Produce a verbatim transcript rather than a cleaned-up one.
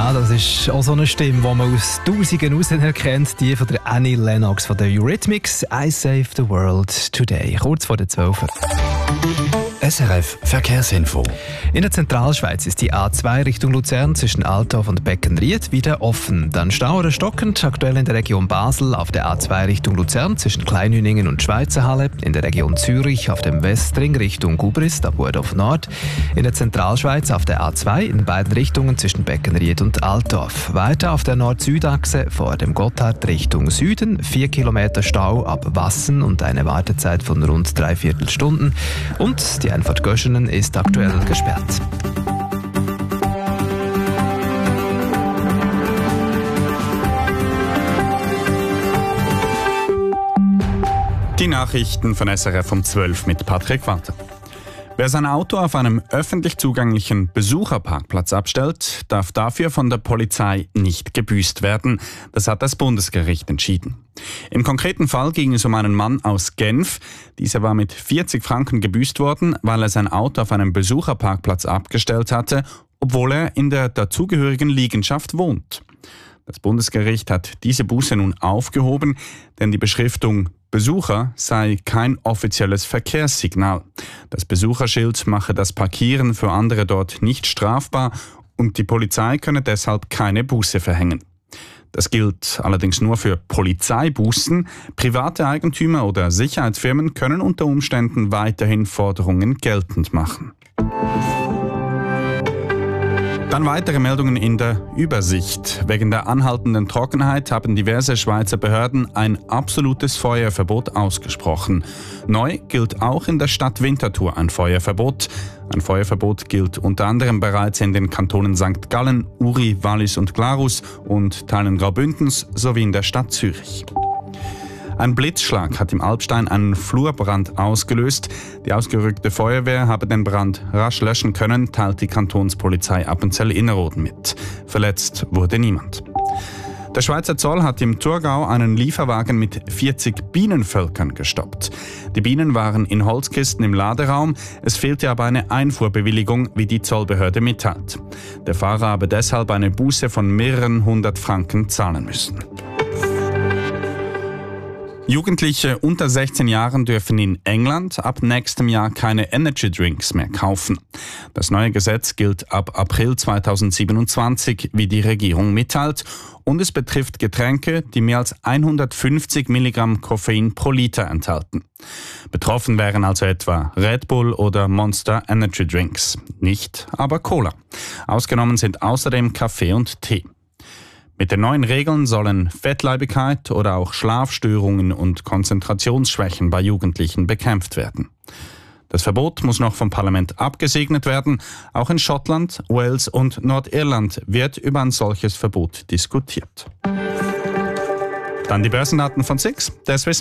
Ja, das ist auch so eine Stimme, die man aus Tausenden raus erkennt, die von der Annie Lennox von der Eurythmics. I Save the World Today, kurz vor der zwölf. S R F Verkehrsinfo. In der Zentralschweiz ist die A zwei Richtung Luzern zwischen Altdorf und Beckenried wieder offen. Dann Stau oder stockend, aktuell in der Region Basel auf der A zwei Richtung Luzern zwischen Kleinhüningen und Schweizerhalle, in der Region Zürich auf dem Westring Richtung Gubrist ab Burdorf Nord, in der Zentralschweiz auf der A zwei in beiden Richtungen zwischen Beckenried und Altdorf. Weiter auf der Nord-Süd-Achse vor dem Gotthard Richtung Süden, vier Kilometer Stau ab Wassen und eine Wartezeit von rund dreiviertel Stunden. Und die Einfahrt Göschenen ist aktuell gesperrt. Die Nachrichten von S R F um zwölf mit Patrick Walter. Wer sein Auto auf einem öffentlich zugänglichen Besucherparkplatz abstellt, darf dafür von der Polizei nicht gebüßt werden. Das hat das Bundesgericht entschieden. Im konkreten Fall ging es um einen Mann aus Genf. Dieser war mit vierzig Franken gebüßt worden, weil er sein Auto auf einem Besucherparkplatz abgestellt hatte, obwohl er in der dazugehörigen Liegenschaft wohnt. Das Bundesgericht hat diese Buße nun aufgehoben, denn die Beschriftung Besucher sei kein offizielles Verkehrssignal. Das Besucherschild mache das Parkieren für andere dort nicht strafbar und die Polizei könne deshalb keine Buße verhängen. Das gilt allerdings nur für Polizeibußen. Private Eigentümer oder Sicherheitsfirmen können unter Umständen weiterhin Forderungen geltend machen. Dann weitere Meldungen in der Übersicht. Wegen der anhaltenden Trockenheit haben diverse Schweizer Behörden ein absolutes Feuerverbot ausgesprochen. Neu gilt auch in der Stadt Winterthur ein Feuerverbot. Ein Feuerverbot gilt unter anderem bereits in den Kantonen Sankt Gallen, Uri, Wallis und Glarus und Teilen Graubündens sowie in der Stadt Zürich. Ein Blitzschlag hat im Alpstein einen Flurbrand ausgelöst. Die ausgerückte Feuerwehr habe den Brand rasch löschen können, teilt die Kantonspolizei Appenzell-Innerrhoden mit. Verletzt wurde niemand. Der Schweizer Zoll hat im Thurgau einen Lieferwagen mit vierzig Bienenvölkern gestoppt. Die Bienen waren in Holzkisten im Laderaum, es fehlte aber eine Einfuhrbewilligung, wie die Zollbehörde mitteilt. Der Fahrer habe deshalb eine Buße von mehreren hundert Franken zahlen müssen. Jugendliche unter sechzehn Jahren dürfen in England ab nächstem Jahr keine Energy Drinks mehr kaufen. Das neue Gesetz gilt ab April zweitausendsiebenundzwanzig, wie die Regierung mitteilt, und es betrifft Getränke, die mehr als hundertfünfzig Milligramm Koffein pro Liter enthalten. Betroffen wären also etwa Red Bull oder Monster Energy Drinks, nicht aber Cola. Ausgenommen sind außerdem Kaffee und Tee. Mit den neuen Regeln sollen Fettleibigkeit oder auch Schlafstörungen und Konzentrationsschwächen bei Jugendlichen bekämpft werden. Das Verbot muss noch vom Parlament abgesegnet werden. Auch in Schottland, Wales und Nordirland wird über ein solches Verbot diskutiert. Dann die Börsendaten von Six, der Swiss